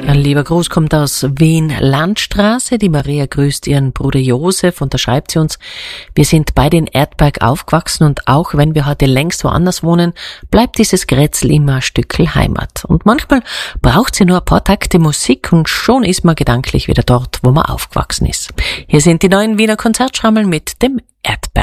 Ein lieber Gruß kommt aus Wien-Landstraße. Die Maria grüßt ihren Bruder Josef und da schreibt sie uns: Wir sind beide in Erdberg aufgewachsen und auch wenn wir heute längst woanders wohnen, bleibt dieses Grätzl immer ein Stückel Heimat. Und manchmal braucht sie nur ein paar Takte Musik und schon ist man gedanklich wieder dort, wo man aufgewachsen ist. Hier sind die neuen Wiener Konzertschrammeln mit dem Erdberg.